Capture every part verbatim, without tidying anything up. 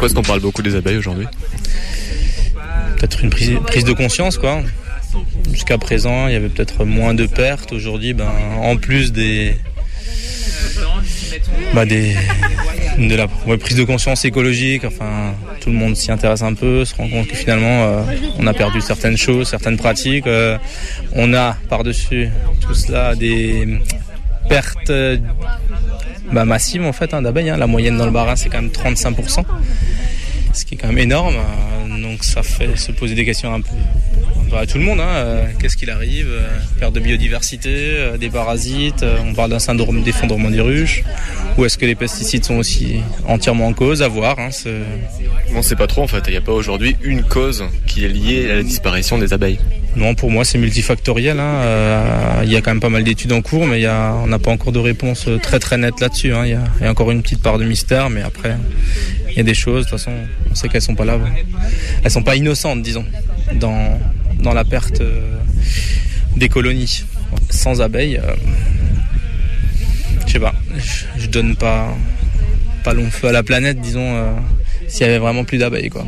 Pourquoi est-ce qu'on parle beaucoup des abeilles aujourd'hui ? Peut-être une prise, prise de conscience, quoi. Jusqu'à présent, il y avait peut-être moins de pertes. Aujourd'hui, ben, en plus des, ben, des de la ouais, prise de conscience écologique, enfin, tout le monde s'y intéresse un peu, se rend compte que finalement, euh, on a perdu certaines choses, certaines pratiques. Euh, on a par-dessus tout cela des pertes euh, ben, massives en fait hein, d'abeilles. Hein. La moyenne dans le Bas-Rhin, c'est quand même trente-cinq pour cent. Ce qui est quand même énorme, donc ça fait se poser des questions un peu, un peu à tout le monde. Hein. Qu'est-ce qu'il arrive ? Perte de biodiversité, des parasites, on parle d'un syndrome d'effondrement des ruches, ou est-ce que les pesticides sont aussi entièrement en cause ? À voir. Hein. C'est... On ne sait pas trop en fait, il n'y a pas aujourd'hui une cause qui est liée à la disparition des abeilles. Non, pour moi c'est multifactoriel. Hein. Euh, il y a quand même pas mal d'études en cours, mais il y a, on n'a pas encore de réponse très très nette là-dessus. Hein. Il y a, il y a encore une petite part de mystère, mais après... Il y a des choses, de toute façon, on sait qu'elles sont pas là. Elles sont pas innocentes, disons, dans, dans la perte euh, des colonies. Sans abeilles, euh, je sais pas, je, je donne pas, pas long feu à la planète, disons, euh, s'il y avait vraiment plus d'abeilles, quoi.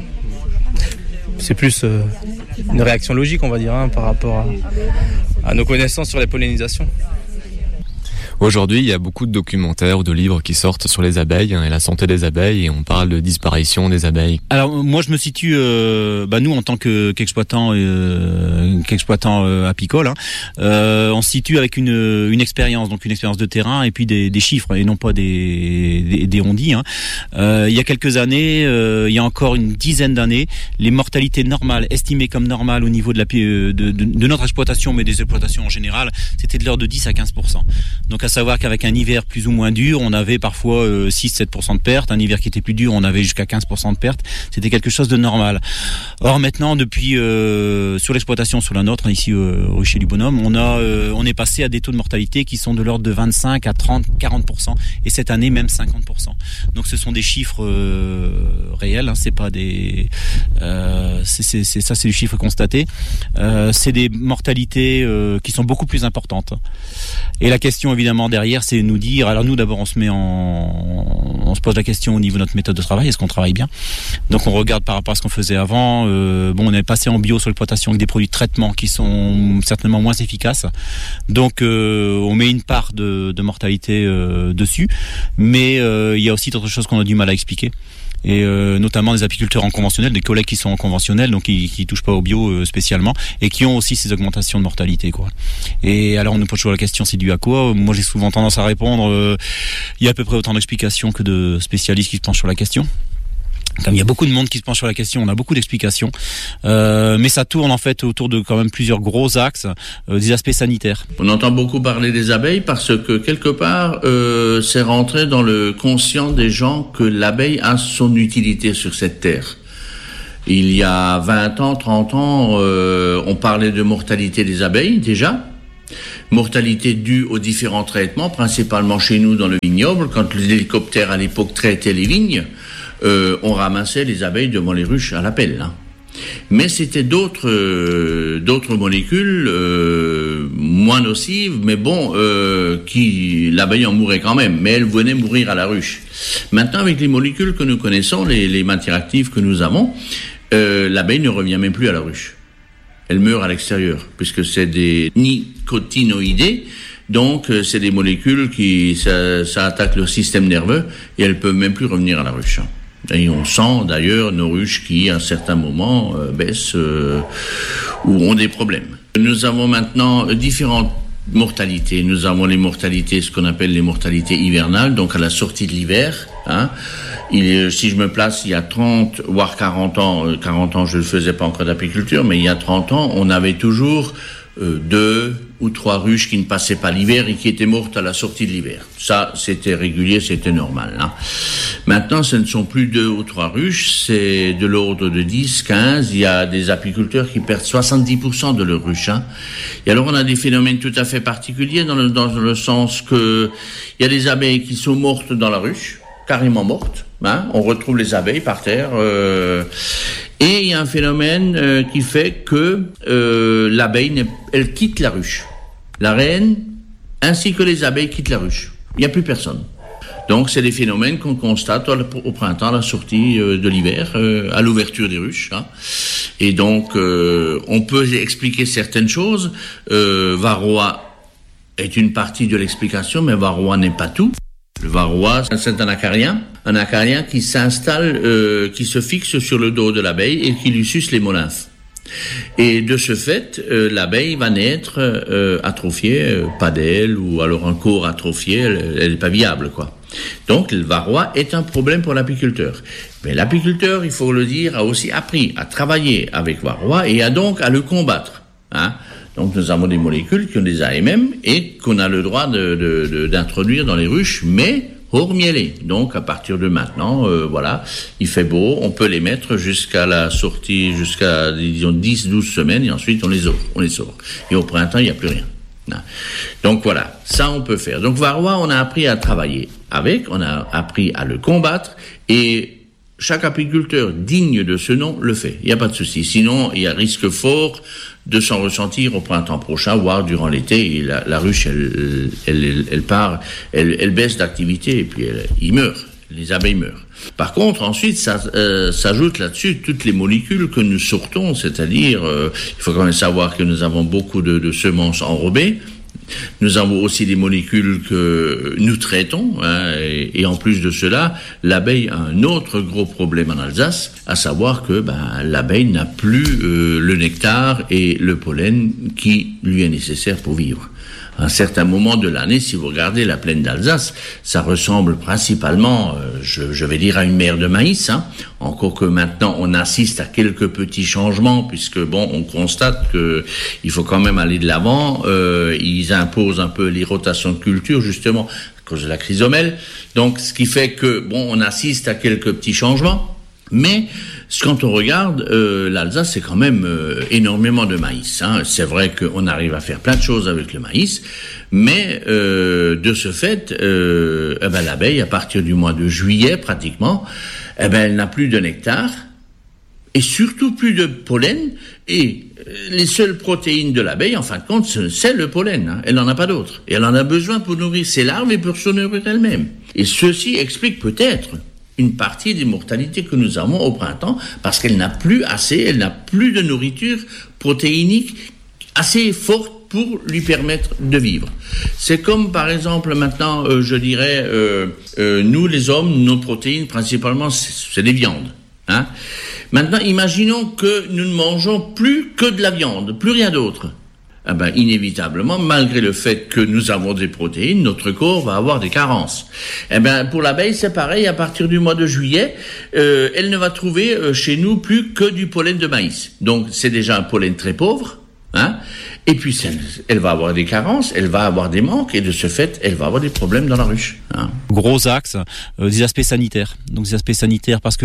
C'est plus euh, une réaction logique, on va dire, hein, par rapport à, à nos connaissances sur les pollinisations. Aujourd'hui, il y a beaucoup de documentaires ou de livres qui sortent sur les abeilles hein, et la santé des abeilles, et on parle de disparition des abeilles. Alors moi, je me situe, euh, bah nous en tant que qu'exploitant, euh, qu'exploitant euh, apicole, hein, euh, on se situe avec une une expérience, donc une expérience de terrain et puis des, des chiffres et non pas des des, des on-dit. Hein. Euh, il y a quelques années, euh, il y a encore une dizaine d'années, les mortalités normales, estimées comme normales au niveau de la de, de, de notre exploitation, mais des exploitations en général, c'était de l'ordre de dix à quinze pour cent. Donc à savoir qu'avec un hiver plus ou moins dur, on avait parfois euh, six à sept pour cent de pertes. Un hiver qui était plus dur, on avait jusqu'à quinze pour cent de pertes. C'était quelque chose de normal. Or maintenant, depuis euh, sur l'exploitation sur la nôtre, ici euh, au Rucher du Bonhomme, on a euh, on est passé à des taux de mortalité qui sont de l'ordre de vingt-cinq à trente, quarante pour cent, et cette année même cinquante pour cent. Donc ce sont des chiffres euh, réels. Hein, c'est pas des euh, c'est, c'est, c'est ça, c'est des chiffres constatés. Euh, c'est des mortalités euh, qui sont beaucoup plus importantes. Et la question évidemment derrière, c'est nous dire, alors nous d'abord on se met en, on se pose la question au niveau de notre méthode de travail, est-ce qu'on travaille bien ? Donc on regarde par rapport à ce qu'on faisait avant. Euh, bon, on est passé en bio sur l'exploitation avec des produits de traitement qui sont certainement moins efficaces. Donc euh, on met une part de, de mortalité euh, dessus, mais euh, il y a aussi d'autres choses qu'on a du mal à expliquer. Et euh, notamment des apiculteurs en conventionnel, des collègues qui sont en conventionnel, donc qui, qui touchent pas au bio euh, spécialement, et qui ont aussi ces augmentations de mortalité, quoi. Et alors on nous pose toujours la question, c'est dû à quoi ? Moi j'ai souvent tendance à répondre, euh, il y a à peu près autant d'explications que de spécialistes qui se penchent sur la question. Comme il y a beaucoup de monde qui se penche sur la question, on a beaucoup d'explications, euh, mais ça tourne en fait autour de quand même plusieurs gros axes, euh, des aspects sanitaires. On entend beaucoup parler des abeilles parce que quelque part, euh, c'est rentré dans le conscient des gens que l'abeille a son utilité sur cette terre. Il y a vingt ans, trente ans, euh, on parlait de mortalité des abeilles déjà. Mortalité due aux différents traitements, principalement chez nous dans le vignoble, quand les hélicoptères à l'époque traitaient les vignes. Euh, on ramassait les abeilles devant les ruches à la pelle. Hein. Mais c'était d'autres euh, d'autres molécules euh, moins nocives, mais bon, euh, qui l'abeille en mourait quand même, mais elle venait mourir à la ruche. Maintenant, avec les molécules que nous connaissons, les, les matières actives que nous avons, euh, l'abeille ne revient même plus à la ruche. Elle meurt à l'extérieur, puisque c'est des nicotinoïdés. Donc, euh, c'est des molécules qui ça, ça attaque le système nerveux et elles peuvent même plus revenir à la ruche. Et on sent d'ailleurs nos ruches qui, à un certain moment, euh, baissent euh, ou ont des problèmes. Nous avons maintenant différentes mortalités. Nous avons les mortalités, ce qu'on appelle les mortalités hivernales, donc à la sortie de l'hiver. Hein. Il, si je me place il y a trente, voire quarante ans, quarante ans je ne faisais pas encore d'apiculture, mais il y a trente ans, on avait toujours euh, deux ou trois ruches qui ne passaient pas l'hiver et qui étaient mortes à la sortie de l'hiver. Ça, c'était régulier, c'était normal. Hein. Maintenant, ce ne sont plus deux ou trois ruches, c'est de l'ordre de dix, quinze. Il y a des apiculteurs qui perdent soixante-dix pour cent de leurs ruches. Hein. Et alors, on a des phénomènes tout à fait particuliers dans le, dans le sens que il y a des abeilles qui sont mortes dans la ruche, carrément mortes. Hein. On retrouve les abeilles par terre. Euh, et il y a un phénomène euh, qui fait que euh, l'abeille, elle quitte la ruche. La reine, ainsi que les abeilles, quittent la ruche. Il n'y a plus personne. Donc c'est des phénomènes qu'on constate au printemps, à la sortie de l'hiver, à l'ouverture des ruches. Hein. Et donc euh, on peut expliquer certaines choses. Euh, varroa est une partie de l'explication, mais varroa n'est pas tout. Le varroa, c'est un acarien, un acarien qui s'installe, euh, qui se fixe sur le dos de l'abeille et qui lui suce les molymphes. Et de ce fait, euh, l'abeille va naître euh, atrophiée, euh, pas d'aile, ou alors un corps atrophié, elle n'est pas viable, quoi. Donc le varroa est un problème pour l'apiculteur. Mais l'apiculteur, il faut le dire, a aussi appris à travailler avec varroa et a donc à le combattre. Hein. Donc nous avons des molécules qui ont des A M M et qu'on a le droit de, de, de, d'introduire dans les ruches, mais hors mielé. Donc à partir de maintenant, euh, voilà, il fait beau, on peut les mettre jusqu'à la sortie, jusqu'à disons dix douze semaines, et ensuite on les sort, on les sort. Et au printemps, il n'y a plus rien. Non. Donc voilà, ça on peut faire. Donc varroa, on a appris à travailler avec, on a appris à le combattre, et chaque apiculteur digne de ce nom le fait. Il n'y a pas de souci. Sinon, il y a risque fort de s'en ressentir au printemps prochain, voire durant l'été. Et la, la ruche, elle, elle, elle, elle part, elle, elle baisse d'activité et puis elle, il meurt. Les abeilles meurent. Par contre, ensuite, ça euh, s'ajoute là-dessus toutes les molécules que nous sortons, c'est-à-dire, euh, il faut quand même savoir que nous avons beaucoup de, de semences enrobées. Nous avons aussi des molécules que nous traitons, hein, et, et en plus de cela, l'abeille a un autre gros problème en Alsace, à savoir que ben, l'abeille n'a plus euh, le nectar et le pollen qui lui est nécessaire pour vivre. À un certain moment de l'année, si vous regardez la plaine d'Alsace, ça ressemble principalement, euh, je, je vais dire, à une mer de maïs. Hein. Encore que maintenant, on assiste à quelques petits changements, puisque bon, on constate que il faut quand même aller de l'avant. Euh, ils imposent un peu les rotations de culture, justement, à cause de la chrysomèle. Donc, ce qui fait que bon, on assiste à quelques petits changements. Mais quand on regarde, euh, l'Alsace, c'est quand même euh, énormément de maïs. Hein. C'est vrai qu'on arrive à faire plein de choses avec le maïs, mais euh, de ce fait, euh, eh ben, l'abeille, à partir du mois de juillet pratiquement, eh ben, elle n'a plus de nectar et surtout plus de pollen. Et les seules protéines de l'abeille, en fin de compte, c'est le pollen. Hein. Elle n'en a pas d'autre. Et elle en a besoin pour nourrir ses larves et pour se nourrir elle-même. Et ceci explique peut-être une partie des mortalités que nous avons au printemps, parce qu'elle n'a plus assez, elle n'a plus de nourriture protéinique assez forte pour lui permettre de vivre. C'est comme, par exemple, maintenant, euh, je dirais, euh, euh, nous les hommes, nos protéines, principalement, c'est, c'est des viandes. Hein. Maintenant, imaginons que nous ne mangeons plus que de la viande, plus rien d'autre. Eh ben, inévitablement, malgré le fait que nous avons des protéines, notre corps va avoir des carences. Eh ben, pour l'abeille, c'est pareil. À partir du mois de juillet, euh, elle ne va trouver euh, chez nous plus que du pollen de maïs. Donc, c'est déjà un pollen très pauvre, hein. Et puis, elle, elle va avoir des carences, elle va avoir des manques, et de ce fait, elle va avoir des problèmes dans la ruche. Hein. Gros axe, euh, des aspects sanitaires. Donc des aspects sanitaires parce que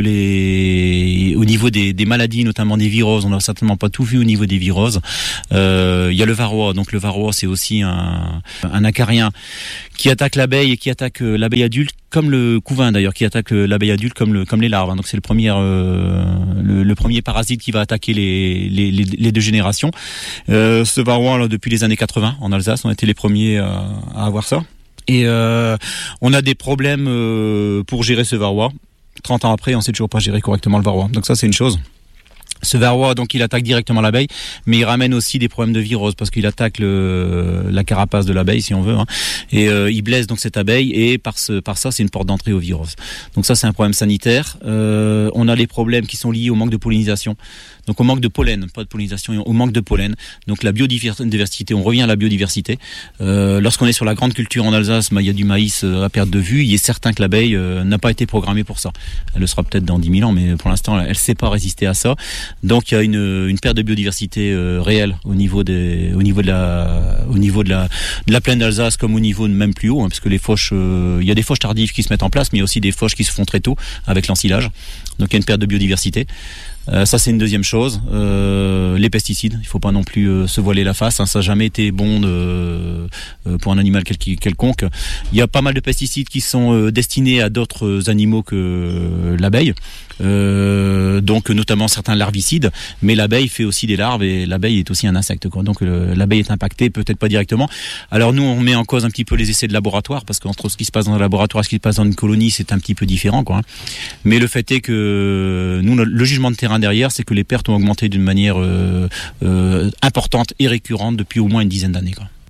les, au niveau des, des maladies, notamment des viroses, on n'a certainement pas tout vu au niveau des viroses. Euh, il y a le varroa. Donc le varroa, c'est aussi un, un acarien qui attaque l'abeille et qui attaque l'abeille adulte, comme le couvain d'ailleurs, qui attaque l'abeille adulte comme le, comme les larves. Donc c'est le premier, euh, le, le premier parasite qui va attaquer les, les, les, les deux générations. Euh, ce varroa, là, depuis les années quatre-vingts, en Alsace, on a été les premiers à, à avoir ça. Et euh, on a des problèmes euh, pour gérer ce varroa. trente ans après, on sait toujours pas gérer correctement le varroa. Donc ça, c'est une chose. Ce varroa, donc, il attaque directement l'abeille, mais il ramène aussi des problèmes de virose parce qu'il attaque le, la carapace de l'abeille, si on veut, hein, et euh, il blesse donc cette abeille, et par ce, par ça, c'est une porte d'entrée aux viroses. Donc ça, c'est un problème sanitaire. Euh, on a les problèmes qui sont liés au manque de pollinisation, donc au manque de pollen, pas de pollinisation, au manque de pollen. Donc la biodiversité, on revient à la biodiversité. Euh, lorsqu'on est sur la grande culture en Alsace, bah, il y a du maïs à perte de vue. Il est certain que l'abeille euh, n'a pas été programmée pour ça. Elle le sera peut-être dans dix mille ans, mais pour l'instant, elle ne sait pas résister à ça. Donc il y a une, une perte de biodiversité euh, réelle au niveau des, au niveau de la, au niveau de la, de la plaine d'Alsace, comme au niveau de même plus haut, hein, parce que les fauches, euh, il y a des fauches tardives qui se mettent en place, mais il y a aussi des fauches qui se font très tôt avec l'ensilage. Donc il y a une perte de biodiversité. Euh, ça c'est une deuxième chose. Euh, les pesticides, il faut pas non plus euh, se voiler la face. Hein, ça n'a jamais été bon de, euh, pour un animal quel, quelconque. Il y a pas mal de pesticides qui sont euh, destinés à d'autres animaux que euh, l'abeille. Euh, donc notamment certains larvicides, mais l'abeille fait aussi des larves et l'abeille est aussi un insecte, quoi. Donc le, l'abeille est impactée, peut-être pas directement. Alors nous on met en cause un petit peu les essais de laboratoire, parce qu'entre ce qui se passe dans un laboratoire et ce qui se passe dans une colonie, c'est un petit peu différent, quoi. Mais le fait est que nous, le jugement de terrain derrière, c'est que les pertes ont augmenté d'une manière euh, euh, importante et récurrente depuis au moins une dizaine d'années, quoi.